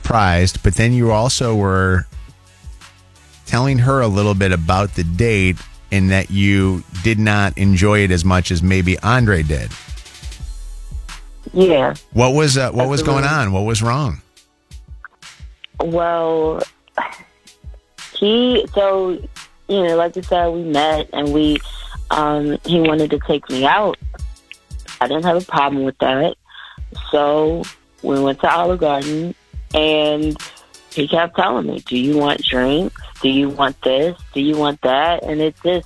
surprised, but then you also were telling her a little bit about the date and that you did not enjoy it as much as maybe Andre did. Yeah. What was going on? What was wrong? Well, like I said, we met and he wanted to take me out. I didn't have a problem with that. So we went to Olive Garden and he kept telling me, do you want drinks? Do you want this? Do you want that? And it just,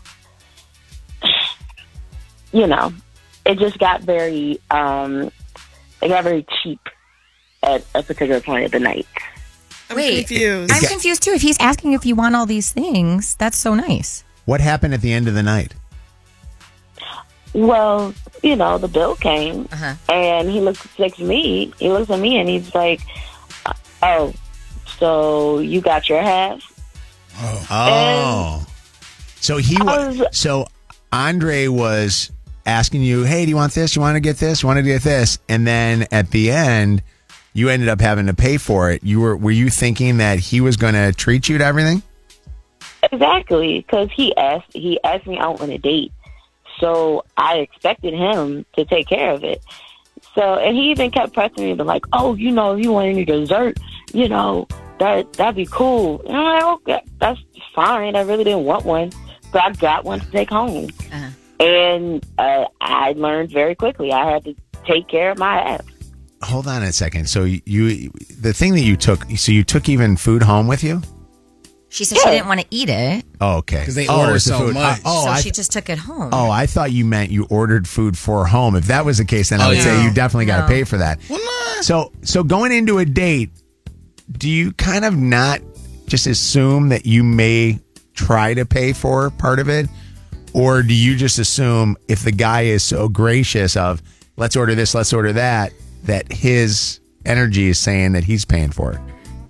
it just got very, cheap at a particular point of the night. I'm confused too. If he's asking if you want all these things, that's so nice. What happened at the end of the night? Well, the bill came and he looks at me and he's like, oh, so you got your half? Oh. So Andre was asking you, hey, do you want this? You want to get this? You want to get this? And then at the end, you ended up having to pay for it. Were you thinking that he was going to treat you to everything? Exactly, because he asked me out on a date. So I expected him to take care of it. So, and he even kept pressing me, but like, oh, if you want any dessert, that'd be cool. And I'm like, okay, that's fine. I really didn't want one, but I got one to take home. And I learned very quickly I had to take care of my ass. Hold on a second. So the thing that you took even food home with you? She said she didn't want to eat it. Oh, okay. Because they ordered so much. She just took it home. Oh, I thought you meant you ordered food for home. If that was the case, then I would say you definitely got to pay for that. Well, So going into a date, do you kind of not just assume that you may try to pay for part of it? Or do you just assume if the guy is so gracious of, let's order this, let's order that his energy is saying that he's paying for it?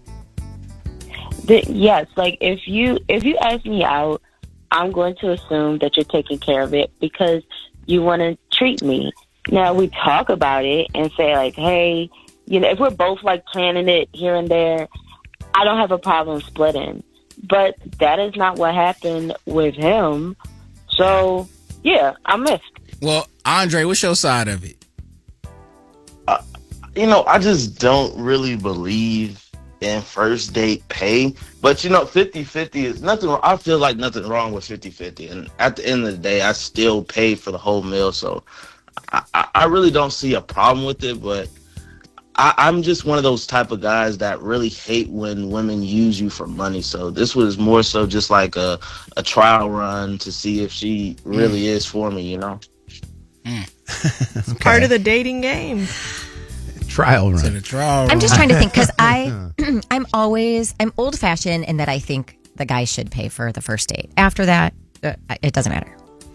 Yes, like if you ask me out, I'm going to assume that you're taking care of it because you want to treat me. Now we talk about it and say like, hey, if we're both like planning it here and there, I don't have a problem splitting. But that is not what happened with him. So yeah, I missed. Well, Andre, what's your side of it? I just don't really believe in first date pay. But, 50-50 is nothing. I feel like nothing wrong with 50-50. And at the end of the day, I still pay for the whole meal. So I really don't see a problem with it. But I'm just one of those type of guys that really hate when women use you for money. So this was more so just like a trial run to see if she really is for me, Okay. Part of the dating game. Trial run. I'm just trying to think because I'm old fashioned in that I think the guy should pay for the first date. After that, it doesn't matter.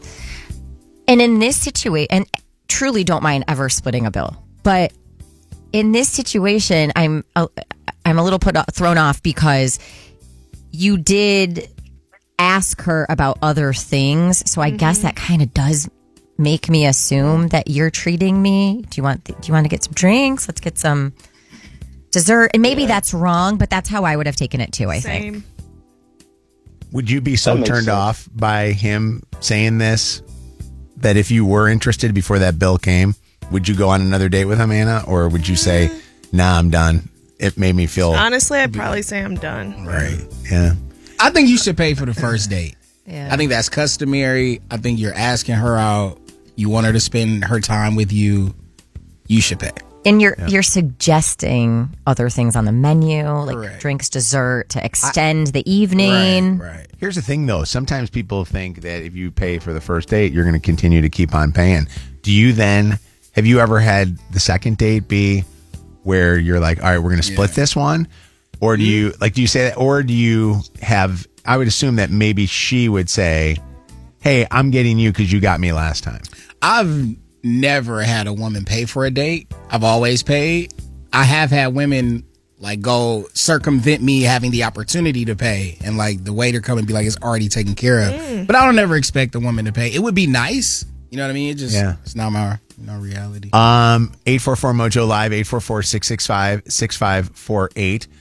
And in this situation, and truly don't mind ever splitting a bill, but in this situation, I'm a little thrown off because you did ask her about other things, so I guess that kind of does make me assume that you're treating me. Do you want to get some drinks? Let's get some dessert. And maybe that's wrong, but that's how I would have taken it too, I think. Would you be so turned off by him saying this that if you were interested before that bill came, would you go on another date with him, Anna? Or would you say, nah, I'm done? It made me feel... Honestly, I'd probably say I'm done. Right. Yeah. I think you should pay for the first date. Yeah. I think that's customary. I think you're asking her out. You want her to spend her time with you. You should pay. And you're suggesting other things on the menu, like Correct. Drinks, dessert, to extend the evening. Right. Here's the thing, though. Sometimes people think that if you pay for the first date, you're going to continue to keep on paying. Do you then... Have you ever had the second date be where you're like, all right, we're going to split this one? Or do you say that? Or do you have, I would assume that maybe she would say, hey, I'm getting you because you got me last time. I've never had a woman pay for a date. I've always paid. I have had women like go circumvent me having the opportunity to pay, and like the waiter come and be like, it's already taken care of. But I don't ever expect a woman to pay. It would be nice. You know what I mean? It's not my reality. 844 Mojo Live, 844-665-6548.